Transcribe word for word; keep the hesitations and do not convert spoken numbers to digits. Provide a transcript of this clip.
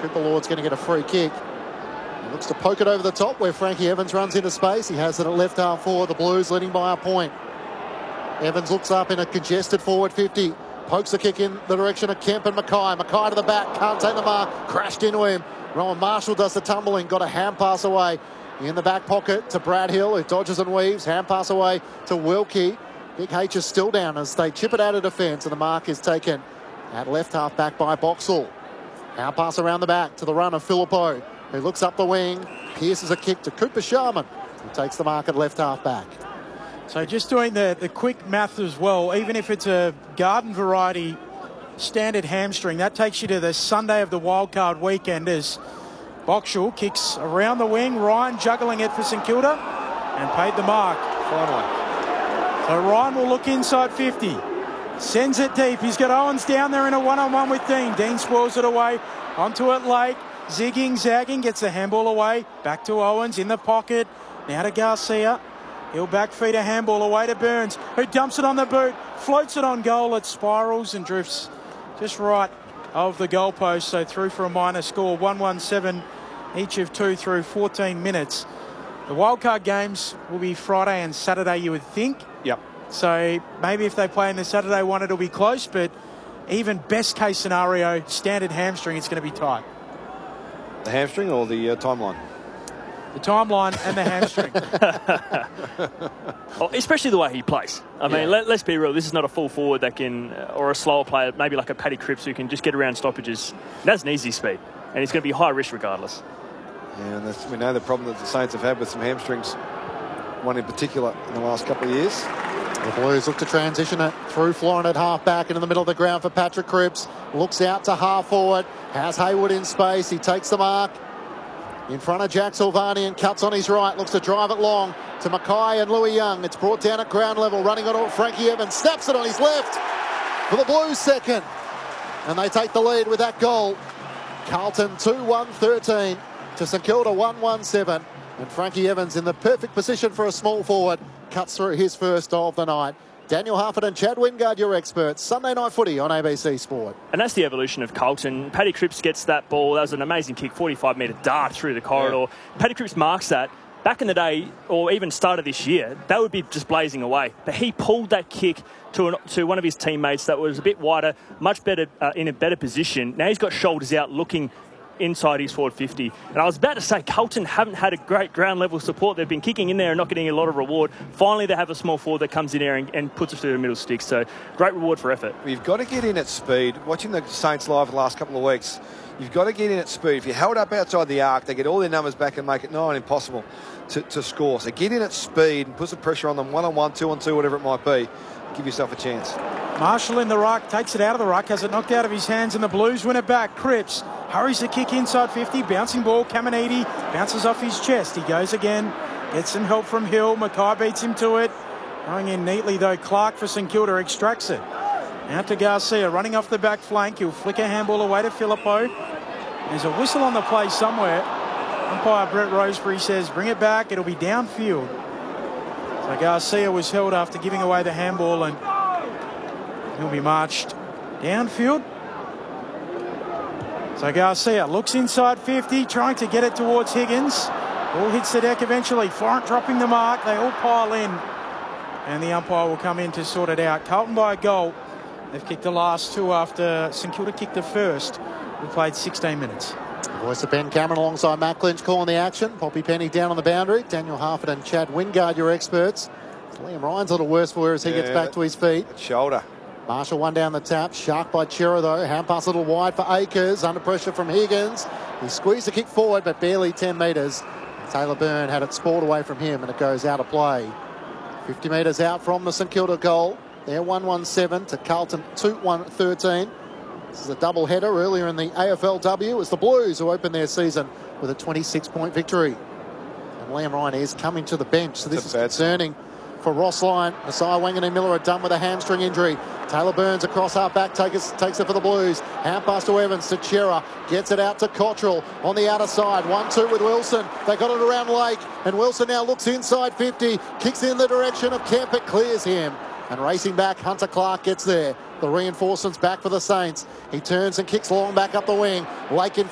Cooper Lord's going to get a free kick. He looks to poke it over the top where Frankie Evans runs into space. He has it at left half forward. The Blues leading by a point. Evans looks up in a congested forward fifty. Pokes the kick in the direction of Kemp and Mackay. Mackay to the back, can't take the mark, crashed into him. Rowan Marshall does the tumbling, got a hand pass away. In the back pocket to Brad Hill, who dodges and weaves. Hand pass away to Wilkie. Big H is still down as they chip it out of defence, and the mark is taken at left half back by Boxall. Hand pass around the back to the run of Phillippo, who looks up the wing, pierces a kick to Cooper Sharman, who takes the mark at left half back. So just doing the, the quick math as well, even if it's a garden variety standard hamstring, that takes you to the Sunday of the wildcard weekend as Boxall kicks around the wing, Ryan juggling it for St Kilda and paid the mark finally. So Ryan will look inside fifty, sends it deep. He's got Owens down there in a one-on-one with Dean. Dean swirls it away onto it late, zigging, zagging, gets the handball away, back to Owens in the pocket, now to Garcia. He'll back feed a handball away to Burns, who dumps it on the boot, floats it on goal. It spirals and drifts just right of the goalpost. So through for a minor score, one one seven each of two through fourteen minutes. The wildcard games will be Friday and Saturday, you would think. Yep. So maybe if they play in the Saturday one, it'll be close, but even best case scenario, standard hamstring, it's going to be tight. The hamstring or the uh, timeline? The timeline and the hamstring. Oh, especially the way he plays. I mean, Yeah. let, let's be real. This is not a full forward that can, uh, or a slower player, maybe like a Paddy Cripps who can just get around stoppages. That's an easy speed, and he's going to be high risk regardless. Yeah, and that's, we know the problem that the Saints have had with some hamstrings, one in particular in the last couple of years. The Blues look to transition it through Florin at half back into the middle of the ground for Patrick Cripps. Looks out to half forward, has Hayward in space. He takes the mark in front of Jack Silvani and cuts on his right. Looks to drive it long to Mackay and Louis Young. It's brought down at ground level, running on it. Frankie Evans snaps it on his left for the Blues second. And they take the lead with that goal. Carlton two one thirteen to St Kilda one one seven. And Frankie Evans in the perfect position for a small forward. Cuts through his first of the night. Daniel Harford and Chad Wingard, your experts. Sunday Night Footy on A B C Sport. And that's the evolution of Carlton. Paddy Cripps gets that ball. That was an amazing kick, forty-five metre dart through the corridor. Yeah. Paddy Cripps marks that. Back in the day, or even started this year, that would be just blazing away. But he pulled that kick to an, to one of his teammates that was a bit wider, much better, uh, in a better position. Now he's got shoulders out, looking inside his forward fifty. And I was about to say, Carlton haven't had a great ground level support. They've been kicking in there and not getting a lot of reward. Finally, they have a small forward that comes in there and, and puts it through the middle stick. So great reward for effort. You've got to get in at speed. Watching the Saints live the last couple of weeks, you've got to get in at speed. If you held up outside the arc, they get all their numbers back and make it nigh on impossible to, to score. So get in at speed and put some pressure on them, one-on-one, two-on-two, whatever it might be. Give yourself a chance. Marshall in the ruck, takes it out of the ruck, has it knocked out of his hands, and the Blues win it back. Cripps hurries the kick inside fifty, bouncing ball. Caminiti bounces off his chest. He goes again, gets some help from Hill. Mackay beats him to it. Going in neatly though, Clark for St Kilda extracts it. Out to Garcia, running off the back flank. He'll flick a handball away to Phillippo. There's a whistle on the play somewhere. Umpire Brett Roseberry says, bring it back, it'll be downfield. So Garcia was held after giving away the handball, and he'll be marched downfield. So Garcia looks inside fifty, trying to get it towards Higgins. Ball hits the deck eventually. Florent dropping the mark. They all pile in, and the umpire will come in to sort it out. Carlton by a goal. They've kicked the last two after St Kilda kicked the first. We played sixteen minutes. Voice of Ben Cameron alongside Matt Clinch calling the action. Poppy Penny down on the boundary. Daniel Harford and Chad Wingard, your experts. Liam Ryan's a little worse for her as he yeah, gets back to his feet. Shoulder. Marshall one down the tap. Shark by Chera though. Hand pass a little wide for Akers. Under pressure from Higgins. He squeezed the kick forward, but barely ten metres. Taylor Byrne had it spoiled away from him, and it goes out of play. fifty metres out from the St Kilda goal. They're one one seven to Carlton two one thirteen. This is a double header earlier in the A F L W. It was the Blues who opened their season with a twenty-six point victory. And Liam Ryan is coming to the bench, so this is concerning for Ross Lyon. Messiah Wanganeen Miller are done with a hamstring injury. Taylor Burns across half back takes, takes it for the Blues. Hand pass to Evans to Chera. Gets it out to Cottrell on the outer side. one two with Wilson. They got it around Lake. And Wilson now looks inside fifty. Kicks in the direction of Kemp. It clears him. And racing back, Hunter Clark gets there. The reinforcements back for the Saints. He turns and kicks long back up the wing. Lake in